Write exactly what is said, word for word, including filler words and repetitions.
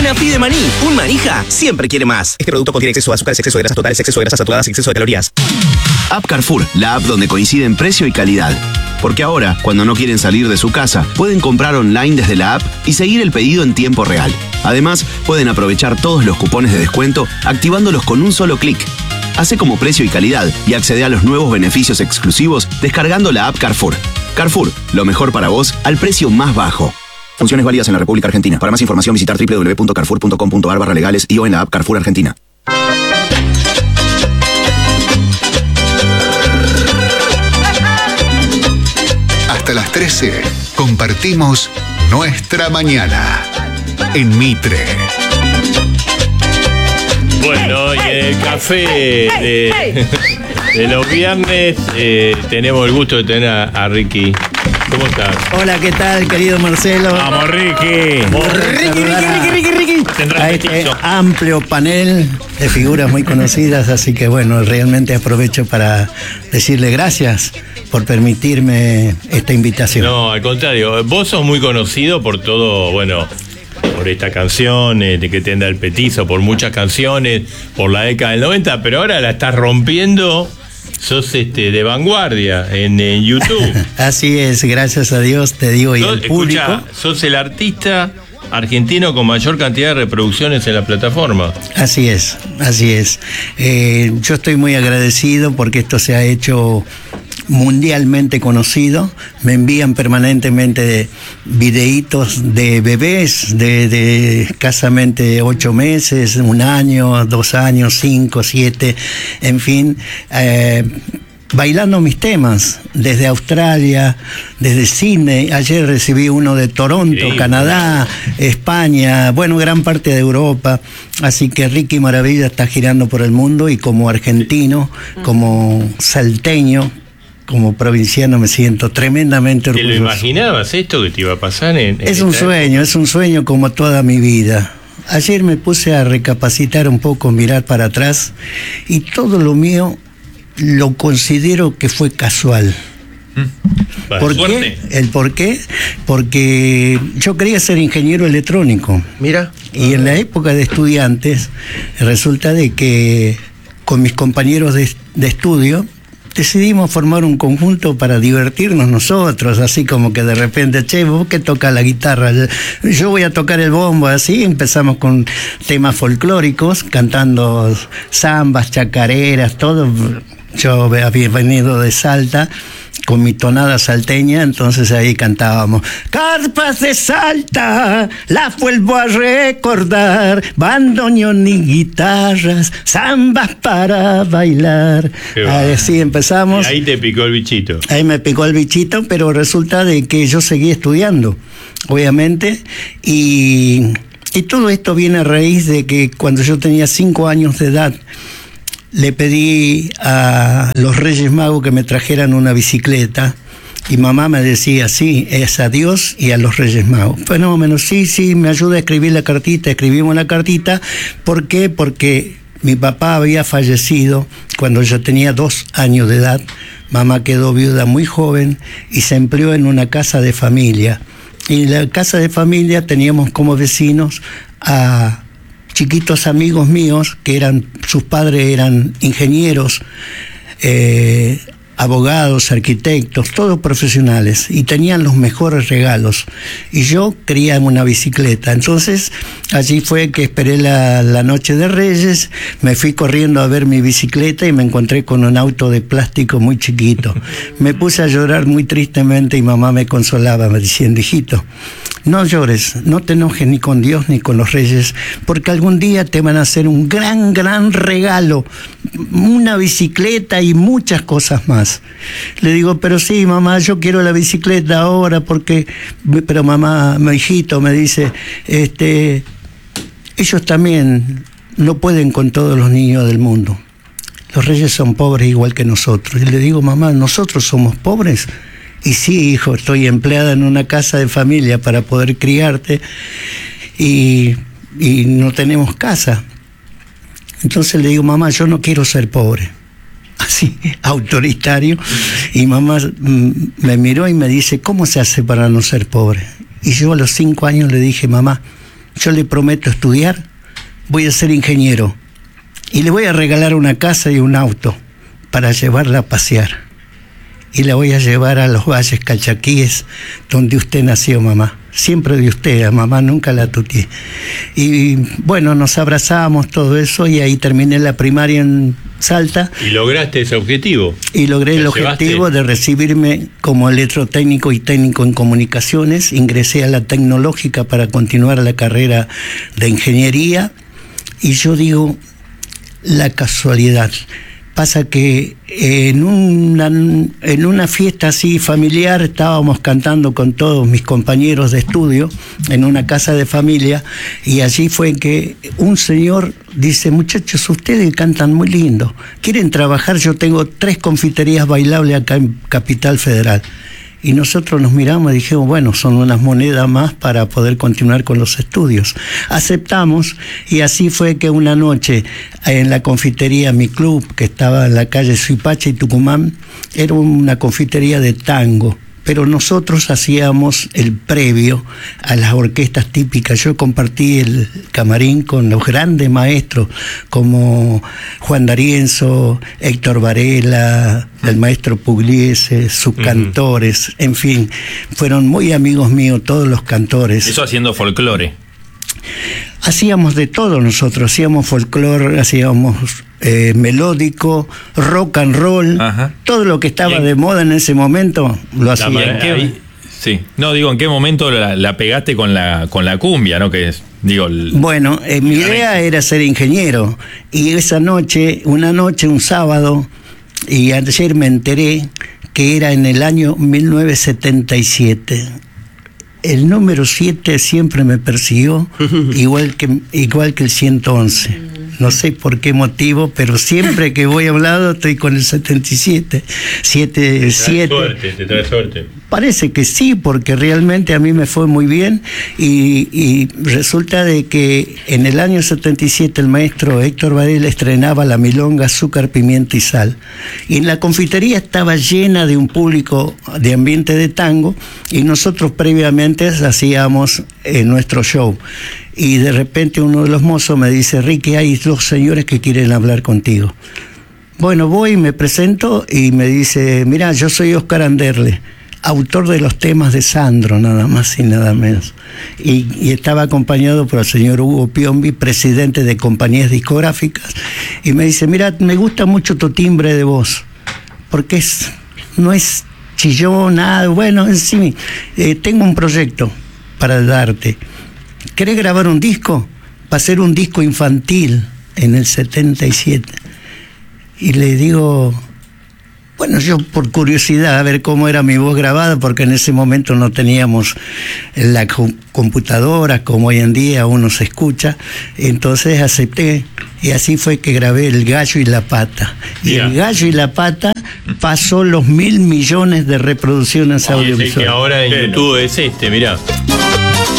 Nena pide maní. Un manija siempre quiere más. Este producto contiene exceso de azúcares, exceso de grasas totales, exceso de grasas saturadas y exceso de calorías. App Carrefour, la app donde coinciden precio y calidad. Porque ahora, cuando no quieren salir de su casa, pueden comprar online desde la app y seguir el pedido en tiempo real. Además, pueden aprovechar todos los cupones de descuento activándolos con un solo clic. Hace como precio y calidad y accede a los nuevos beneficios exclusivos descargando la app Carrefour. Carrefour, lo mejor para vos al precio más bajo. Funciones válidas en la República Argentina. Para más información visitar doble u doble u doble u punto carrefour punto com punto a r barra legales y o en la app Carrefour Argentina. Hasta las trece compartimos Nuestra Mañana en Mitre. Bueno, y en el café de, de los viernes eh, tenemos el gusto de tener a, a Ricky. ¿Cómo estás? Hola, ¿qué tal, querido Marcelo? ¡Vamos, Ricky! Ricky, Ricky, Ricky, Ricky, Ricky. A este amplio panel de figuras muy conocidas, así que bueno, realmente aprovecho para decirle gracias por permitirme esta invitación. No, al contrario, vos sos muy conocido por todo, bueno, por esta canción, eh, de que te anda el petizo, por muchas canciones, por la década del noventa, pero ahora la estás rompiendo. Sos este de vanguardia en, en YouTube. Así es, gracias a Dios, te digo, y el público. Escucha, sos el artista argentino con mayor cantidad de reproducciones en la plataforma. Así es, así es. Eh, yo estoy muy agradecido porque esto se ha hecho mundialmente conocido. Me envían permanentemente videitos de bebés de, de escasamente ocho meses, un año, dos años, cinco, siete, en fin, eh, bailando mis temas desde Australia, desde Sydney. Ayer recibí uno de Toronto, sí, Canadá, España, bueno, gran parte de Europa. Así que Ricky Maravilla está girando por el mundo y como argentino, como salteño, como provinciano me siento tremendamente orgulloso. ¿Te lo imaginabas esto que te iba a pasar? En, en es un sueño, es un sueño como toda mi vida. Ayer me puse a recapacitar un poco, mirar para atrás, y todo lo mío lo considero que fue casual. Mm. ¿Por qué? ¿El por qué? Porque yo quería ser ingeniero electrónico. Mira. Y en la época de estudiantes, resulta de que con mis compañeros de, de estudio, decidimos formar un conjunto para divertirnos nosotros, así como que de repente, che, vos que tocas la guitarra, yo voy a tocar el bombo, así empezamos con temas folclóricos, cantando zambas, chacareras, todo. Yo había venido de Salta con mi tonada salteña, entonces ahí cantábamos Carpas de Salta, la vuelvo a recordar, bandoneón y guitarras, zambas para bailar. Así empezamos. Y ahí te picó el bichito. Ahí me picó el bichito, pero resulta de que yo seguí estudiando, obviamente, y, y todo esto viene a raíz de que cuando yo tenía cinco años de edad, le pedí a los Reyes Magos que me trajeran una bicicleta y mamá me decía, sí, es a Dios y a los Reyes Magos. Pues no, menos sí, sí, me ayuda a escribir la cartita. Escribimos la cartita. ¿Por qué? Porque mi papá había fallecido cuando yo tenía dos años de edad. Mamá quedó viuda muy joven y se empleó en una casa de familia. Y en la casa de familia teníamos como vecinos a chiquitos amigos míos que eran, sus padres eran ingenieros, eh, abogados, arquitectos, todos profesionales, y tenían los mejores regalos. Y yo quería una bicicleta. Entonces, allí fue que esperé la, la noche de Reyes, me fui corriendo a ver mi bicicleta y me encontré con un auto de plástico muy chiquito. Me puse a llorar muy tristemente y mamá me consolaba, me diciendo, hijito, no llores, no te enojes ni con Dios ni con los Reyes, porque algún día te van a hacer un gran, gran regalo, una bicicleta y muchas cosas más. Le digo, pero sí, mamá, yo quiero la bicicleta ahora, porque, pero mamá, mi hijito, me dice, este, ellos también no pueden con todos los niños del mundo. Los Reyes son pobres igual que nosotros. Y le digo, mamá, ¿nosotros somos pobres? Y sí, hijo, estoy empleada en una casa de familia para poder criarte y, y no tenemos casa. Entonces le digo, mamá, yo no quiero ser pobre. Así, autoritario. Y mamá mm, me miró y me dice, ¿cómo se hace para no ser pobre? Y yo a los cinco años le dije, mamá, yo le prometo estudiar, voy a ser ingeniero y le voy a regalar una casa y un auto para llevarla a pasear. Y la voy a llevar a los valles calchaquíes donde usted nació, mamá. Siempre de usted, a mamá nunca la tuteé. Y bueno, nos abrazamos, todo eso, y ahí terminé la primaria en Salta. ¿Y lograste ese objetivo? Y logré el objetivo de recibirme como electrotécnico y técnico en comunicaciones. Ingresé a la tecnológica para continuar la carrera de ingeniería. Y yo digo, la casualidad. Pasa que en una, en una fiesta así familiar estábamos cantando con todos mis compañeros de estudio en una casa de familia, y allí fue que un señor dice: muchachos, ustedes cantan muy lindo, ¿quieren trabajar? Yo tengo tres confiterías bailables acá en Capital Federal. Y nosotros nos miramos y dijimos, bueno, son unas monedas más para poder continuar con los estudios. Aceptamos, y así fue que una noche en la confitería Mi Club, que estaba en la calle Suipacha y Tucumán, era una confitería de tango, pero nosotros hacíamos el previo a las orquestas típicas. Yo compartí el camarín con los grandes maestros como Juan D'Arienzo, Héctor Varela, el maestro Pugliese, sus uh-huh. cantores, en fin, fueron muy amigos míos todos los cantores. Eso haciendo folclore. Hacíamos de todo nosotros, hacíamos folclore, hacíamos eh, melódico, rock and roll, ajá. todo lo que estaba de moda en ese momento lo hacía. ¿En qué, sí, no digo, ¿en qué momento la, la pegaste con la con la cumbia, no? Que es, digo, el, bueno, eh, mi idea era ser ingeniero, y esa noche, una noche, un sábado, y ayer me enteré que era en el año mil novecientos setenta y siete. El número siete siempre me persiguió, igual que, igual que el ciento once. No sé por qué motivo, pero siempre que voy a un lado estoy con el setenta y siete. siete, te siete. Trae suerte, te trae suerte. Parece que sí, porque realmente a mí me fue muy bien, y, y resulta de que en el año setenta y siete el maestro Héctor Varela estrenaba la milonga Azúcar, Pimienta y Sal. Y en la confitería estaba llena de un público de ambiente de tango, y nosotros previamente hacíamos eh, nuestro show. Y de repente uno de los mozos me dice: Ricky, hay dos señores que quieren hablar contigo. Bueno, voy, me presento, y me dice: mira, yo soy Oscar Anderle, autor de los temas de Sandro, nada más y nada menos. Y, y estaba acompañado por el señor Hugo Piombi, presidente de compañías discográficas, y me dice: mira, me gusta mucho tu timbre de voz, porque es, no es chillón, nada, bueno, en sí, eh, tengo un proyecto para darte. ¿Querés grabar un disco? Va a ser un disco infantil en el setenta y siete. Y le digo, bueno, yo por curiosidad a ver cómo era mi voz grabada, porque en ese momento no teníamos la computadora como hoy en día uno se escucha. Entonces acepté, y así fue que grabé El Gallo y la Pata. Y yeah. El Gallo y la Pata pasó los mil millones de reproducciones audiovisuales. Que ahora en YouTube es este, mirá.